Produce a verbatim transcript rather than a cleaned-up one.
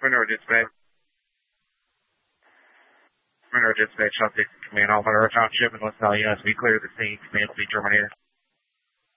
Monroe Dispatch. Monroe Dispatch, update command, all Monroe Township, and let's tell you as we clear the scene, command will be terminated.